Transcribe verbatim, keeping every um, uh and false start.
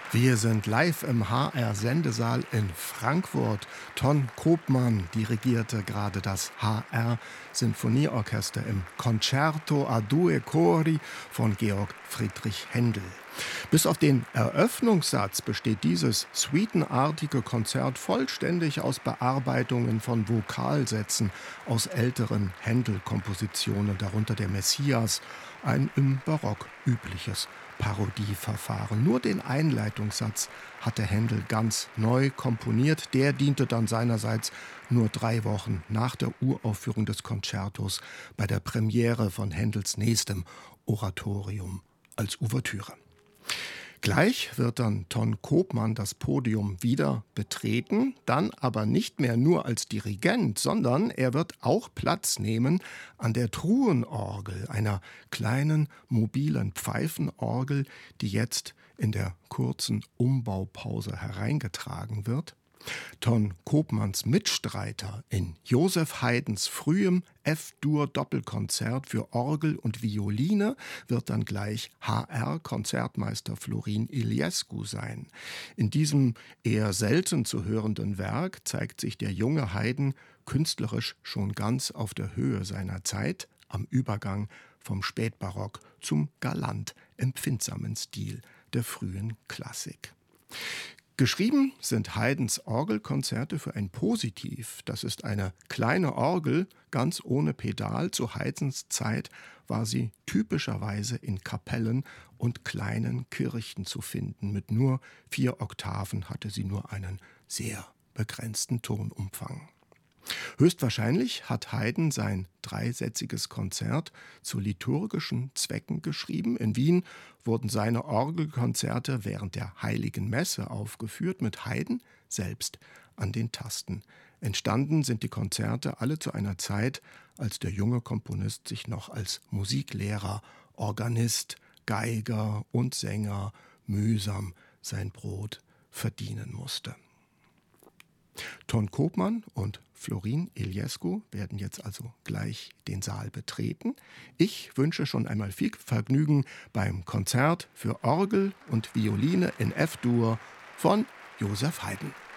Wir sind live im H R-Sendesaal in Frankfurt. Ton Koopman dirigierte gerade das H R-Sinfonieorchester im Concerto a due cori von Georg Friedrich Händel. Bis auf den Eröffnungssatz besteht dieses suitenartige Konzert vollständig aus Bearbeitungen von Vokalsätzen aus älteren Händel-Kompositionen, darunter der Messias, ein im Barock übliches Parodieverfahren. Nur den Einleitungssatz hatte Händel ganz neu komponiert. Der diente dann seinerseits nur drei Wochen nach der Uraufführung des Concertos bei der Premiere von Händels nächstem Oratorium als Ouvertüre. Gleich wird dann Ton Koopman das Podium wieder betreten, dann aber nicht mehr nur als Dirigent, sondern er wird auch Platz nehmen an der Truhenorgel, einer kleinen mobilen Pfeifenorgel, die jetzt in der kurzen Umbaupause hereingetragen wird. Ton Koopmans Mitstreiter in Joseph Haydns frühem F-Dur-Doppelkonzert für Orgel und Violine wird dann gleich H R-Konzertmeister Florin Iliescu sein. In diesem eher selten zu hörenden Werk zeigt sich der junge Haydn künstlerisch schon ganz auf der Höhe seiner Zeit, am Übergang vom Spätbarock zum galant empfindsamen Stil der frühen Klassik. Geschrieben sind Haydns Orgelkonzerte für ein Positiv. Das ist eine kleine Orgel, ganz ohne Pedal. Zu Haydns Zeit war sie typischerweise in Kapellen und kleinen Kirchen zu finden. Mit nur vier Oktaven hatte sie nur einen sehr begrenzten Tonumfang. Höchstwahrscheinlich hat Haydn sein dreisätziges Konzert zu liturgischen Zwecken geschrieben. In Wien wurden seine Orgelkonzerte während der Heiligen Messe aufgeführt, mit Haydn selbst an den Tasten. Entstanden sind die Konzerte alle zu einer Zeit, als der junge Komponist sich noch als Musiklehrer, Organist, Geiger und Sänger mühsam sein Brot verdienen musste. Ton Koopman und Florin Iliescu werden jetzt also gleich den Saal betreten. Ich wünsche schon einmal viel Vergnügen beim Konzert für Orgel und Violine in F-Dur von Joseph Haydn.